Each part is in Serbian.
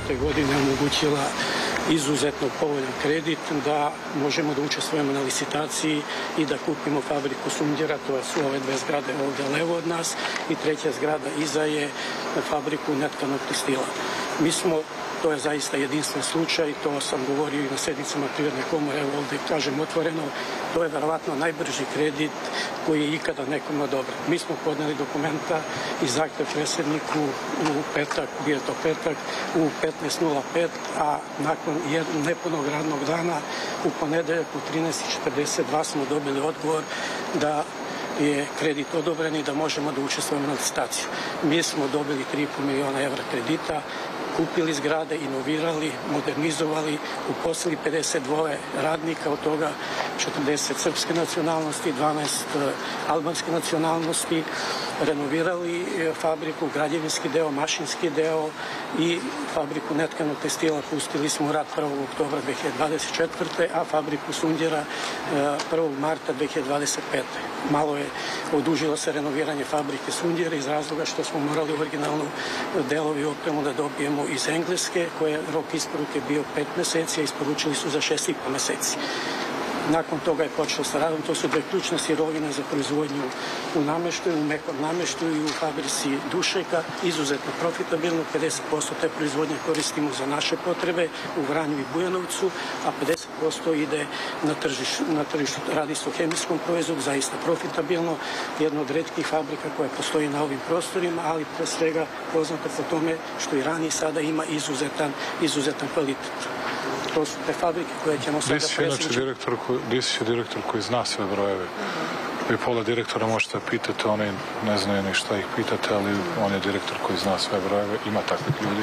2004. godine omogućila izuzetno povoljan kredit da možemo da učestvujemo na licitaciji i da kupimo fabriku sunđera. To su ove dve zgrade ovde levo od nas i treća zgrada iza je fabriku netkanog tekstila. To je zaista jedinstven slučaj, to sam govorio i na sednicama Privredne komore, evo ovde kažem otvoreno, to je verovatno najbrži kredit koji je ikada nekom odobren. Mi smo podneli dokumenta i zahtev predsedniku u petak, bio je to petak, u 15:05, a nakon nepunog radnog dana u ponedeljak u 13:42 smo dobili odgovor da je kredit odobren i da možemo da učestvujemo na licitaciju. Mi smo dobili 3,5 miliona evra kredita, kupili zgrade, inovirali, modernizovali, uposlili 52 radnika, od toga 40 srpske nacionalnosti, 12 albanske nacionalnosti, renovirali fabriku, građevinski deo, mašinski deo i fabriku netkanog tekstila pustili smo u rad 1. oktobra 2024. a fabriku sunđera 1. marta 2025. Malo je odužilo se renoviranje fabrike sunđera iz razloga što smo morali originalnu delovi i opremu da dobijemo iz Engleske, koje rok isporuke bio 5 meseci, a isporučili su za 6,5 meseci. Nakon toga je počelo sa radom, to su dve ključne sirovine za proizvodnju u nameštaju, u mekom nameštaju i u fabrici dušeka, izuzetno profitabilno, 50% te proizvodnje koristimo za naše potrebe u Vranju i Bujanovcu, a 50% ide na tržištu. Radi se o hemijskom proizvodu, zaista profitabilno, jedna od retkih fabrika koja postoji na ovim prostorima, ali pre svega poznata po tome što i ranije sada ima izuzetan kvalitet. To su te fabrike koje ćemo sada presjeći. Disić je direktor koji zna sve brojeve. Vi pola direktora možete pitati, oni ne znaju ni šta ih pitate, ali on je direktor koji zna sve brojeve, ima takvih ljudi.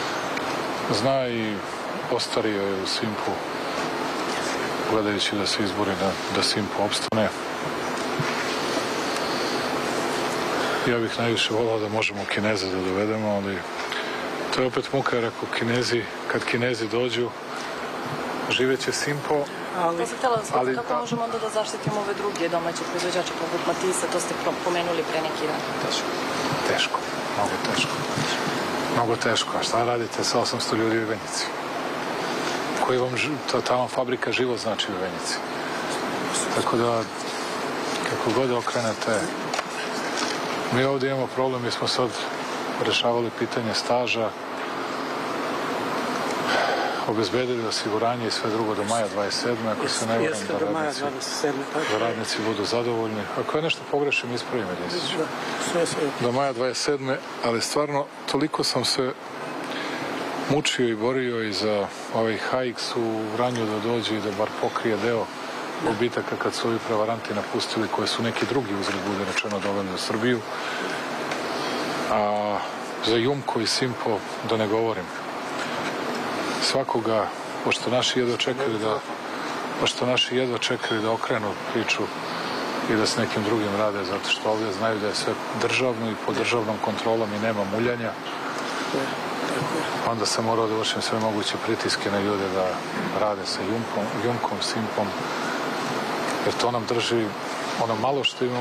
Zna i ostario je u Simpu, gledajući da se izbori da Simpu opstane. Ja bih najviše volao da možemo Kineze da dovedemo, ali to je opet muka, jer ako kad Kinezi dođu, živeće Simpo. To sam htjela da shvatim, kako možemo onda da zaštitimo ove druge domaće proizvođače poput Matisa, to ste pomenuli pre neki dan. Teško, mnogo teško. Mnogo teško, a šta radite sa 800 ljudi u Ivanjici? Koji vam ta vam fabrika život znači u Ivanjici? Tako da, kako god okrenete, mi ovdje imamo problem, mi smo sad rešavali pitanje staža, obezbedili osiguranje i sve drugo do maja 27. Ako se ne varam da radnici budu zadovoljni. Ako je nešto pogrešim, ispravim Disiću. Do maja 27. Ali stvarno, toliko sam se mučio i borio i za ovaj HX u Vranju da dođe i da bar pokrije deo gubitaka kad su ovi prevaranti napustili, koje su neki drugi uzred bude rečeno doveli u Srbiju. A za Jumko i Simpo da ne govorim. Svakoga, pošto naši jedva čekaju da okrenu priču i da s nekim drugim rade, zato što ovdje znaju da je sve državno i pod državnom kontrolom i nema muljanja, onda sam morao da vršim sve moguće pritiske na ljude da rade sa Jumkom, Simpom, jer to nam drži ono malo što imamo.